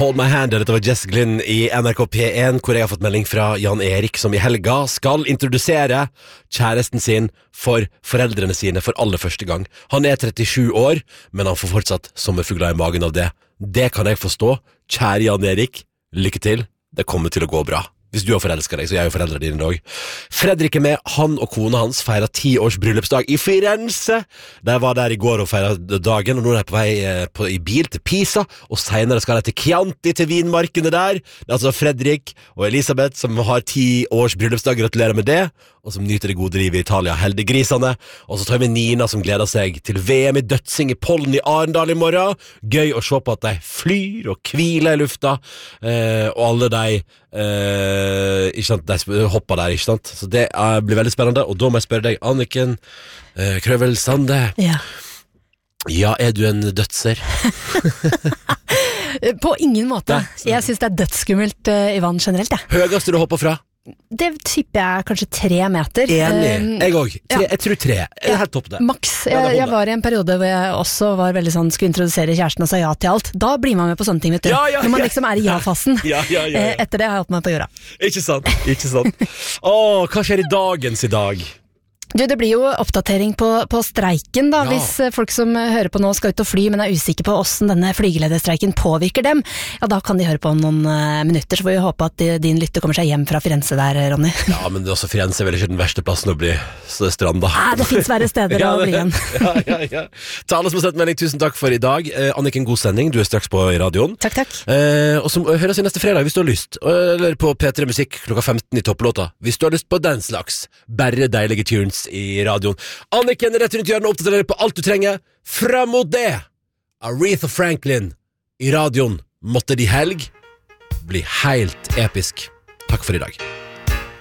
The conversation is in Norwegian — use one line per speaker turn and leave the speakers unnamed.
Hold My Hand, dette var Jess Glynn i NRK P1, hvor jeg har fått melding fra Jan Erik, som i helga skal introdusere kjæresten sin for foreldrene sine for aller første gang. Han er 37 år, men han får fortsatt sommerfugler i magen av det. Det kan jeg forstå. Kjære Jan Erik, lykke til. Det kommer til å gå bra. Hvis du har forelsket deg, så er jo foreldre dine i dag. Fredrik er med, han og kona hans feirer 10 års bryllupsdag i Firenze. De var der i går og feiret dagen, og nå er de på vei i bil til Pisa, og senere skal de til Chianti, til vinmarkene der. Det er altså Fredrik og Elisabeth som har 10 års bryllupsdag, gratulerer med det, og som nyter det gode livet i Italia, heldiggrisene. Og så tar vi Nina som gleder seg til VM i dødsing i Pollen i Arendal i morgen. Gøy å se på at de flyr og hviler i lufta, og alle de ikke sant, de hopper der, ikke sant? Så det blir veldig spennende. Og da må jeg spørre deg, Anniken Krøvel Sande. Ja, er du en dødser?
På ingen måte. Jeg synes det er dødsskummelt i vann generelt, ja.
Høyeste du hopper fra?
Det tipper jeg kanskje 3 meter.
Enig, jeg også. Jeg tror 3. Jeg er helt topp det.
Maks. Jeg var i en periode hvor jeg også var veldig sånn, skulle introdusere kjæresten og sa ja til alt. Da blir man med på sånne ting, vet du. Når man liksom er i ja-fasen. Etter det har jeg holdt meg på jorda. Ikke sant.
Hva skjer i dagens i dag?
Du, det blir jo oppdatering på streiken da, hvis folk som hører på nå skal ut og fly, men er usikre på hvordan denne flygelederstreiken påvirker dem. Ja, da kan de høre på om noen minutter, så får vi håpe at din lytter kommer seg hjem fra Firenze der, Ronny. Ja,
men også Firenze er vel ikke den verste plassen å bli stranda.
Det finnes verre steder å bli igjen.
Ja. Til alle som har sett melding, tusen takk for i dag. Anniken, god sending, du er straks på i radioen.
Takk.
Og så høres vi neste fredag hvis du har lyst, eller på P3 Musikk klokka 15 i topplåta, hvis du har lyst på den slags bare deilige tunes i radioen. Anniken rett rundt hjørnet oppdaterer deg på alt du trenger. Frem mot det, Aretha Franklin i radioen. Måtte de helg bli helt episk. Takk for i dag.